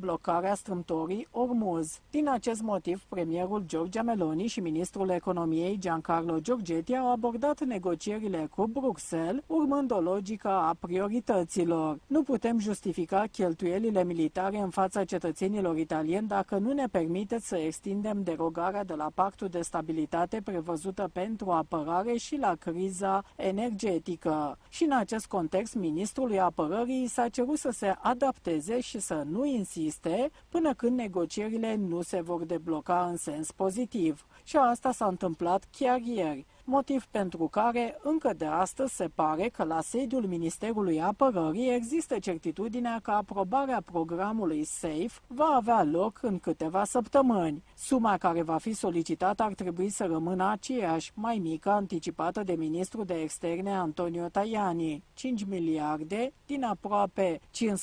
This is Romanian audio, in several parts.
blocarea strâmtorii Ormuz. Din acest motiv, premierul Giorgia Meloni și ministrul economiei Giancarlo Giorgetti au abordat negocierile cu Bruxelles, urmând o logică a priorităților. Nu putem justifica cheltuielile militare în fața cetățenilor italieni dacă nu ne permiteți să extindem derogarea de la Pactul de Stabilitate prevăzută pentru apărare și la criza energetică. Și în acest context, ministrului apărării s-a cerut să se adapteze și să nu insiste până când negocierile nu se vor debloca în sens pozitiv. Și asta s-a întâmplat chiar ieri, motiv pentru care încă de astăzi se pare că la sediul Ministerului Apărării există certitudinea că aprobarea programului SAFE va avea loc în câteva săptămâni. Suma care va fi solicitată ar trebui să rămână aceeași, mai mică, anticipată de ministrul de externe Antonio Tajani, 5 miliarde din aproape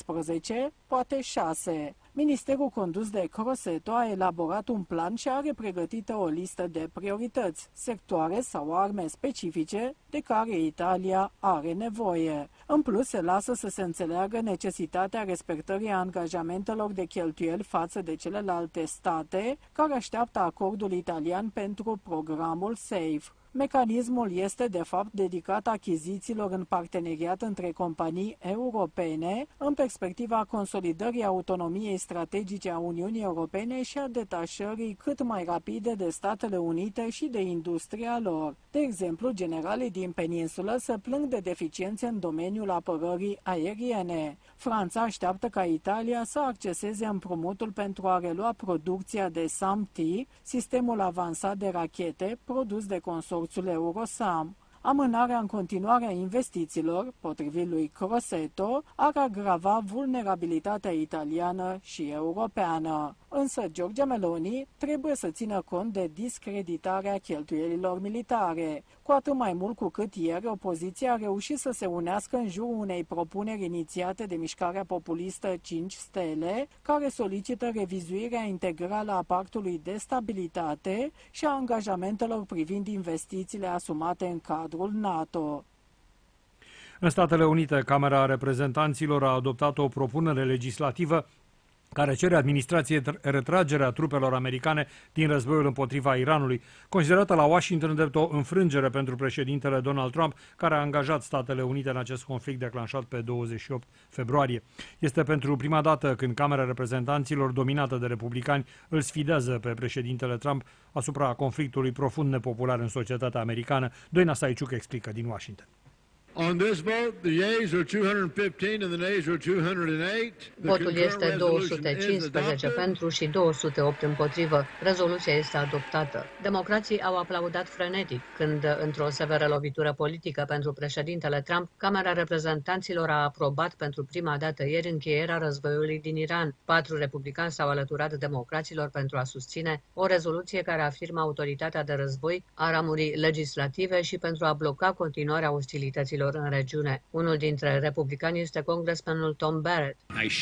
15, poate 6. Ministerul condus de Crosetto a elaborat un plan și are pregătită o listă de priorități, sectoare sau arme specifice de care Italia are nevoie. În plus, se lasă să se înțeleagă necesitatea respectării angajamentelor de cheltuieli față de celelalte state care așteaptă acordul italian pentru programul SAFE. Mecanismul este, de fapt, dedicat achizițiilor în parteneriat între companii europene, în perspectiva consolidării autonomiei strategice a Uniunii Europene și a detașării cât mai rapide de Statele Unite și de industria lor. De exemplu, generalii din peninsulă se plâng de deficiențe în domeniul apărării aeriene. Franța așteaptă ca Italia să acceseze împrumutul pentru a relua producția de SAMP-T, sistemul avansat de rachete produs de consorțiul Eurosam. Amânarea în continuare a investițiilor, potrivit lui Crosetto, ar agrava vulnerabilitatea italiană și europeană. Însă Giorgia Meloni trebuie să țină cont de discreditarea cheltuielilor militare, cu atât mai mult cu cât ieri opoziția a reușit să se unească în jurul unei propuneri inițiate de mișcarea populistă 5 Stele, care solicită revizuirea integrală a Pactului de Stabilitate și a angajamentelor privind investițiile asumate în cadrul NATO. În Statele Unite, Camera Reprezentanților a adoptat o propunere legislativă care cere administrației retragerea trupelor americane din războiul împotriva Iranului, considerată la Washington drept o înfrângere pentru președintele Donald Trump, care a angajat Statele Unite în acest conflict declanșat pe 28 februarie. Este pentru prima dată când Camera Reprezentanților, dominată de republicani, îl sfidează pe președintele Trump asupra conflictului profund nepopular în societatea americană. Doina Saiciuc explică din Washington. On this vote, the yeas are 215 and the nays are 208. Votul este 215 pentru și 208 împotrivă. Rezoluția este adoptată. Democrații au aplaudat frenetic când, într-o severă lovitură politică pentru președintele Trump, Camera Reprezentanților a aprobat pentru prima dată ieri încheierea războiului din Iran. 4 republicani s-au alăturat democraților pentru a susține o rezoluție care afirmă autoritatea de război a ramurii legislative și pentru a bloca continuarea ostilităților în regiune. Unul dintre republicani este congresmanul Tom Barrett.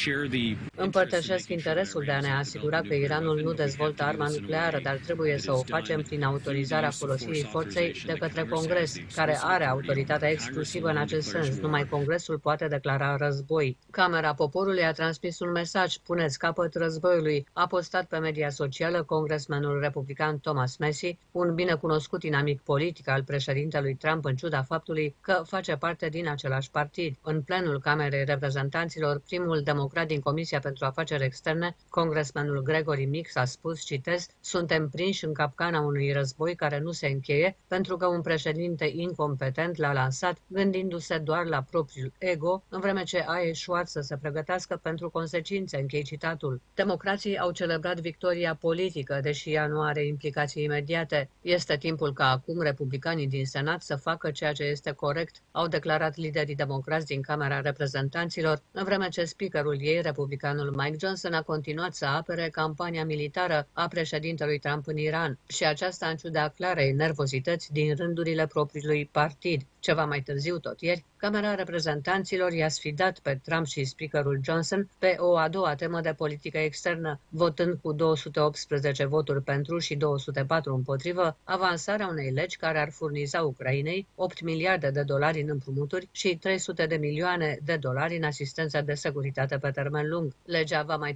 Împărtășesc interesul de a ne asigura că Iranul nu dezvoltă arma nucleară, dar trebuie să o facem prin autorizarea folosirii forței de către Congres, care are autoritatea exclusivă în acest sens. Numai Congresul poate declara război. Camera Poporului a transmis un mesaj: puneți capăt războiului. A postat pe media socială congresmanul republican Thomas Massie, un binecunoscut inamic politic al președintelui Trump, în ciuda faptului că face parte din același partid. În plenul Camerei Reprezentanților, primul democrat din Comisia pentru Afaceri Externe, congresmanul Gregory Meeks, a spus, citez, suntem prinși în capcana unui război care nu se încheie pentru că un președinte incompetent l-a lansat gândindu-se doar la propriul ego, în vreme ce a eșuat să se pregătească pentru consecințe, închei citatul. Democrații au celebrat victoria politică, deși ea nu are implicații imediate. Este timpul ca acum republicanii din Senat să facă ceea ce este corect, au declarat liderii democrați din Camera Reprezentanților, în vreme ce speakerul ei, republicanul Mike Johnson, a continuat să apere campania militară a președintelui Trump în Iran, și aceasta în ciuda clarei nervozități din rândurile propriului partid. Ceva mai târziu, tot ieri, Camera Reprezentanților i-a sfidat pe Trump și speakerul Johnson pe o a doua temă de politică externă, votând cu 218 voturi pentru și 204 împotrivă avansarea unei legi care ar furniza Ucrainei 8 miliarde de dolari în împrumuturi și 300 de milioane de dolari în asistență de securitate pe termen lung. Legea va mai